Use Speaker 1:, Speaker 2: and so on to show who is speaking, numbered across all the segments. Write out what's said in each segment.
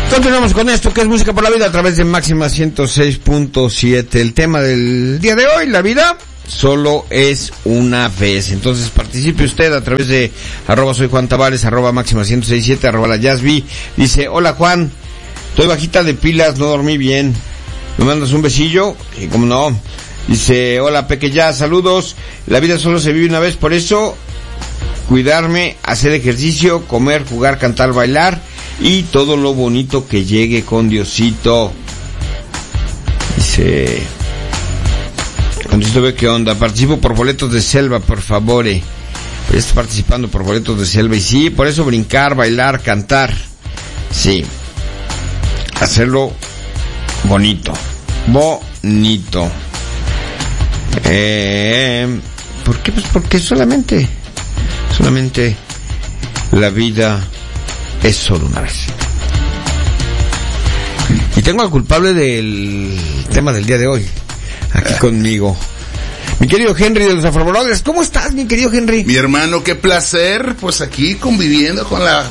Speaker 1: Continuamos con esto, que es Música por la Vida, a través de Máxima 106.7. El tema del día de hoy, la vida solo es una vez. Entonces participe usted a través de @soy Juan Tavares, @Máxima 106.7, @la Yazbi. Dice: hola Juan, estoy bajita de pilas, no dormí bien. ¿Me mandas un besillo? Y como no. Dice: hola Peque, ya, saludos. La vida solo se vive una vez, por eso cuidarme, hacer ejercicio, comer, jugar, cantar, bailar y todo lo bonito que llegue con Diosito. Dice: con Diosito, ve qué onda. Participo por boletos de selva, por favor. Pues estoy participando por boletos de selva. Y sí, por eso brincar, bailar, cantar. Sí. Hacerlo bonito. Bonito. ¿Por qué? Pues porque solamente la vida es solo una vez. Y tengo al culpable del tema del día de hoy aquí conmigo, mi querido Henry de los Afro Brothers. ¿Cómo estás, mi querido Henry?
Speaker 2: Mi hermano, qué placer, pues aquí conviviendo con la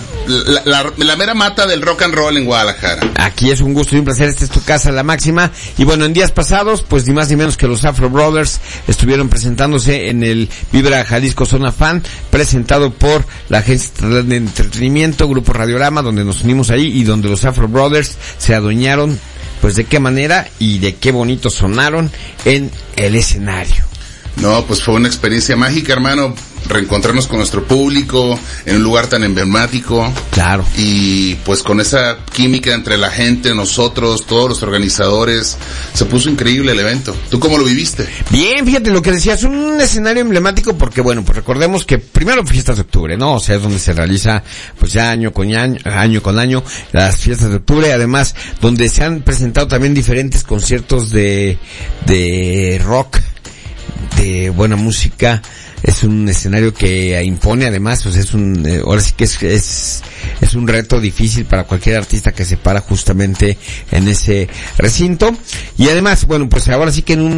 Speaker 2: mera mata del rock and roll en Guadalajara.
Speaker 1: Aquí es un gusto y un placer, esta es tu casa, La Máxima. Y bueno, en días pasados, pues ni más ni menos que los Afro Brothers estuvieron presentándose en el Vibra Jalisco Zona Fan, presentado por la Agencia Estatal de Entretenimiento, Grupo Radiorama, donde nos unimos ahí y donde los Afro Brothers se adueñaron, pues de qué manera y de qué bonito sonaron en el escenario.
Speaker 2: No, pues fue una experiencia mágica, hermano, reencontrarnos con nuestro público en un lugar tan emblemático.
Speaker 1: Claro.
Speaker 2: Y pues con esa química entre la gente, nosotros, todos los organizadores, se puso increíble el evento. ¿Tú cómo lo viviste?
Speaker 1: Bien, fíjate lo que decías, un escenario emblemático porque bueno, pues recordemos que primero fiestas de octubre, ¿no? O sea, es donde se realiza pues ya año con año las fiestas de octubre, además donde se han presentado también diferentes conciertos de rock, de buena música. Es un escenario que impone, además, pues ahora sí que es un reto difícil para cualquier artista que se para justamente en ese recinto. Y además, bueno, pues ahora sí que en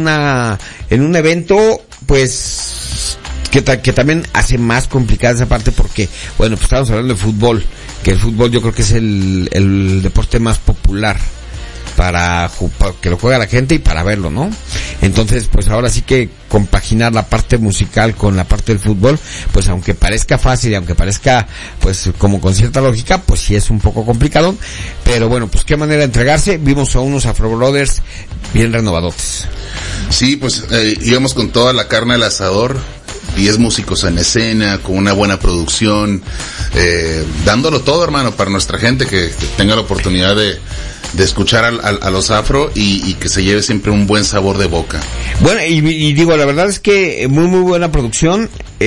Speaker 1: un evento, pues, que también hace más complicada esa parte porque, bueno, pues estamos hablando de fútbol, que el fútbol yo creo que es el deporte más popular para que lo juega la gente y para verlo, ¿no? Entonces, pues ahora sí que compaginar la parte musical con la parte del fútbol, pues aunque parezca fácil y aunque parezca pues como con cierta lógica, pues sí es un poco complicado, pero bueno, pues qué manera de entregarse. Vimos a unos Afro Brothers bien renovadotes.
Speaker 2: Sí, pues íbamos con toda la carne al asador, 10 músicos en escena, con una buena producción, dándolo todo, hermano, para nuestra gente que tenga la oportunidad de escuchar a los Afro y que se lleve siempre un buen sabor de boca.
Speaker 1: Bueno, y digo, la verdad es que muy muy buena producción.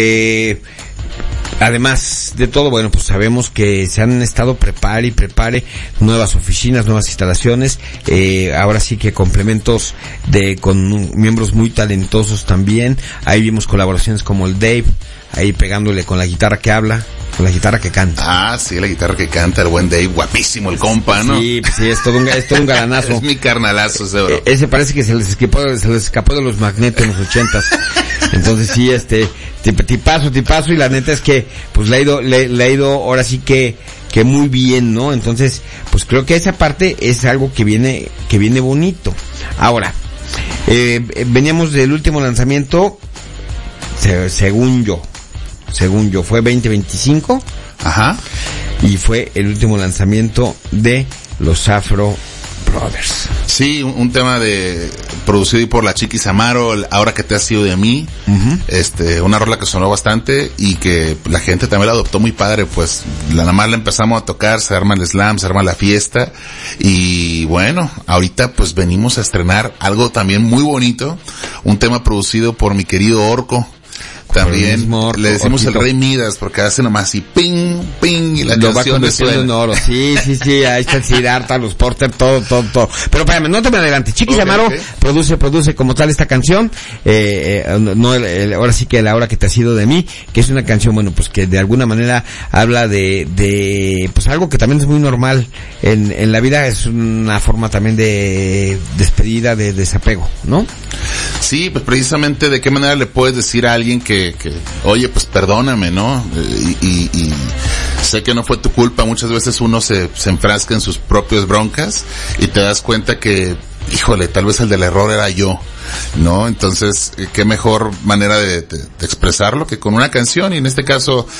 Speaker 1: Además de todo, bueno, pues sabemos que se han estado prepare nuevas oficinas, nuevas instalaciones, ahora sí que complementos con miembros muy talentosos también. Ahí vimos colaboraciones como el Dave, ahí pegándole con la guitarra que habla, con la guitarra que canta.
Speaker 2: Ah, sí, la guitarra que canta, el buen Dave, guapísimo el compa, ¿no?
Speaker 1: Sí, es todo un galanazo.
Speaker 2: Es mi carnalazo ese, bro.
Speaker 1: Ese parece que se les escapó de los Magnetos en los 80s. Entonces sí, tipazo, y la neta es que pues le ha ido ahora sí que muy bien, ¿no? Entonces, pues creo que esa parte es algo que viene bonito. Ahora, veníamos del último lanzamiento, según yo, fue 2025.
Speaker 2: Ajá.
Speaker 1: Y fue el último lanzamiento de los Afro Brothers.
Speaker 2: Sí, un tema producido y por la Chiquis Amaro, Ahora que te has ido de mí. Uh-huh. Una rola que sonó bastante y que la gente también la adoptó muy padre, pues nada más la empezamos a tocar, se arma el slam, se arma la fiesta y bueno, ahorita pues venimos a estrenar algo también muy bonito, un tema producido por mi querido Orco. También le decimos Orquito. El Rey Midas porque hace nomás así ping, ping y la
Speaker 1: lo
Speaker 2: canción
Speaker 1: va convirtiendo en oro. Sí, ahí está el Siddhartha, los Porter, todo. Pero espérame, no te me adelante. Chiquis Amaro produce como tal esta canción, ahora sí que La Hora que te has ido de mí, que es una canción, bueno, pues que de alguna manera habla de pues algo que también es muy normal en la vida, es una forma también de despedida, de desapego, ¿no?
Speaker 2: Sí, pues precisamente de qué manera le puedes decir a alguien que oye, pues perdóname, ¿no? Y sé que no fue tu culpa. Muchas veces uno se enfrasca en sus propias broncas y te das cuenta que, híjole, tal vez el del error era yo, ¿no? Entonces, qué mejor manera de expresarlo que con una canción, y en este caso